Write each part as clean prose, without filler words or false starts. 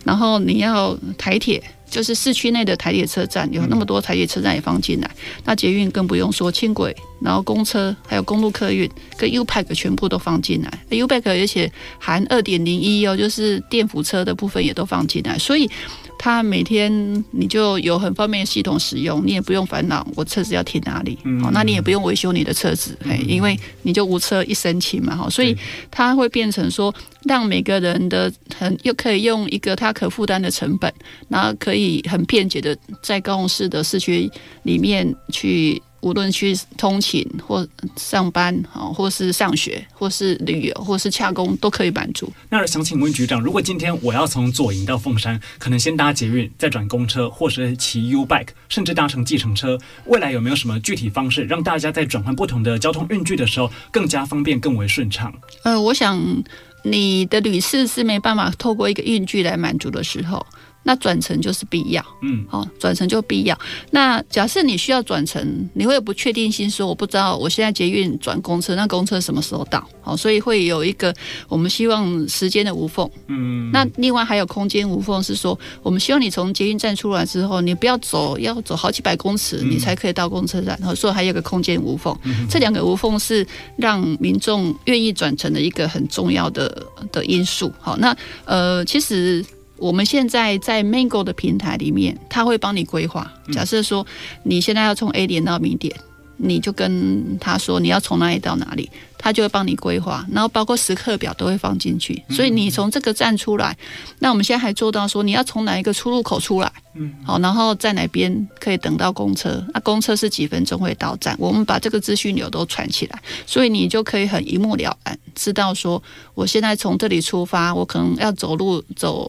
然后你要台铁。就是市区内的台铁车站有那么多台铁车站也放进来，那捷运更不用说，轻轨，然后公车还有公路客运跟 U-Pack 全部都放进来 ，U-Pack 而且含 2.01 哦，就是电辅车的部分也都放进来，所以它每天你就有很方便的系统使用，你也不用烦恼我车子要停哪里，那你也不用维修你的车子，因为你就无车一身轻嘛，所以它会变成说让每个人的又可以用一个他可负担的成本，然后可以很便捷的在高雄市的市区里面去。无论去通勤或上班，或是上学，或是旅游，或是洽公，都可以满足。 那想请问局长，如果今天我要从左营到凤山，可能先搭捷运，再转公车，或是骑 U-Bike， 甚至搭乘计程车，未来有没有什么具体方式，让大家在转换不同的交通运具的时候更加方便、更为顺畅？ 我想你的旅次是没办法透过一个运具来满足的时候。那转乘就是必要，转乘就必要。那假设你需要转乘，你会有不确定性，说我不知道我现在捷运转公车，那公车什么时候到？所以会有一个我们希望时间的无缝。那另外还有空间无缝，是说我们希望你从捷运站出来之后，你不要走好几百公尺，你才可以到公车站。所以还有个空间无缝，这两个无缝是让民众愿意转乘的一个很重要的因素。好，那其实。我们现在在 Mango 的平台里面，它会帮你规划。假设说你现在要从 A 点到 B 点，你就跟他说你要从哪里到哪里，他就会帮你规划，然后包括时刻表都会放进去。所以你从这个站出来，那我们现在还做到说你要从哪一个出入口出来，好，然后在哪边可以等到公车，那公车是几分钟会到站，我们把这个资讯流都传起来，所以你就可以很一目了然知道说我现在从这里出发，我可能要走路走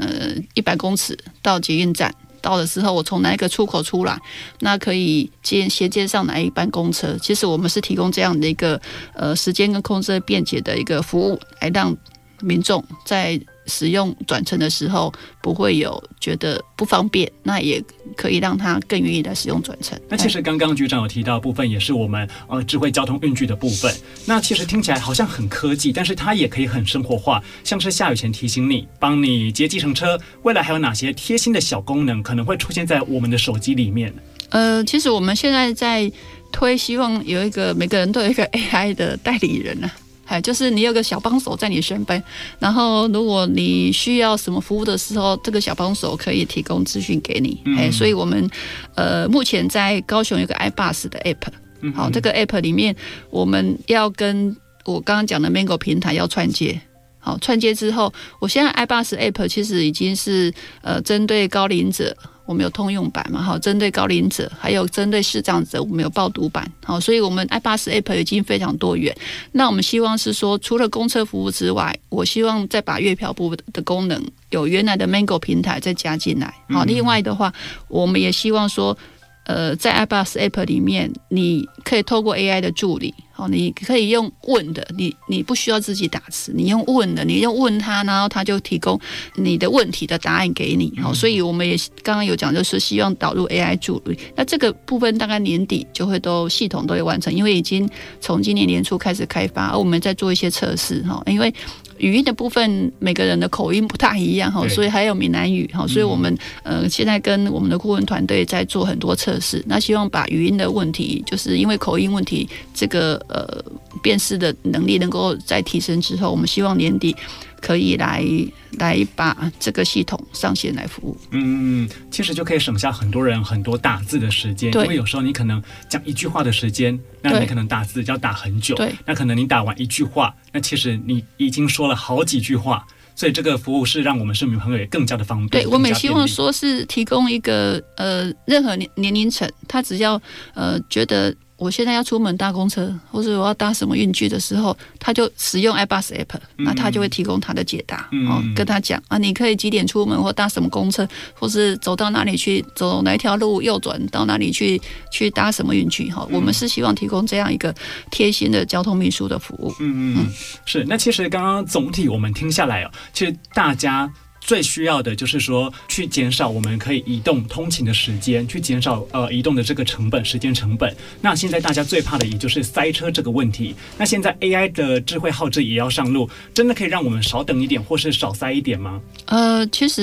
100公尺到捷运站。到的时候，我从哪一个出口出来，那可以衔接上哪一班公车？其实我们是提供这样的一个时间跟空间便捷的一个服务，来让民众在使用转乘的时候不会有觉得不方便，那也可以让他更愿意来使用转乘。 那其实刚刚局长有提到的部分，也是我们智慧交通运具的部分。那其实听起来好像很科技，但是它也可以很生活化，像是下雨前提醒你，帮你接计程车。未来还有哪些贴心的小功能可能会出现在我们的手机里面？ 其实我们现在在推，希望有一个每个人都有一个 AI 的代理人啊。就是你有个小帮手在你身边，然后如果你需要什么服务的时候，这个小帮手可以提供资讯给你。所以我们目前在高雄有个 iBus 的 App， 好，这个 App 里面我们要跟我刚刚讲的 Mango 平台要串接。好，串接之后，我现在 iBus App 其实已经是针对高龄者。我们有通用版嘛，好，针对高龄者，还有针对视障者，我们有报读版，好，所以我们 iBus App 已经非常多元。那我们希望是说，除了公车服务之外，我希望再把月票部的功能有原来的 Mango 平台再加进来。好，另外的话，我们也希望说，在 iBus App 里面，你可以透过 AI 的助理。好，你可以用问的，你不需要自己打字，你用问的，你用问他，然后他就提供你的问题的答案给你。好，所以我们也刚刚有讲，就是希望导入 AI 助理。那这个部分大概年底就会系统都会完成，因为已经从今年年初开始开发，而我们在做一些测试。因为语音的部分每个人的口音不太一样，所以还有闽南语，所以我们现在跟我们的顾问团队在做很多测试。那希望把语音的问题，就是因为口音问题，这个辨识的能力能够在提升之后，我们希望年底可以来把这个系统上线来服务。 其实就可以省下很多人很多打字的时间，因为有时候你可能讲一句话的时间，那你可能打字要打很久，那可能你打完一句话，那其实你已经说了好几句话。所以这个服务是让我们市民朋友也更加的方便。 对，我们也希望说是提供一个任何年龄层，他只要觉得我现在要出门搭公车，或者我要搭什么运具的时候，他就使用 iBus App， 那他就会提供他的解答，跟他讲你可以几点出门，或搭什么公车，或是走到哪里去，走哪一条路右转到哪里去搭什么运具。我们是希望提供这样一个贴心的交通秘书的服务。 是。那其实刚刚总体我们听下来其实大家最需要的就是说，去减少我们可以移动通勤的时间，去减少移动的这个成本、时间成本。那现在大家最怕的也就是塞车这个问题。那现在 AI 的智慧号志也要上路，真的可以让我们少等一点，或是少塞一点吗？ 其实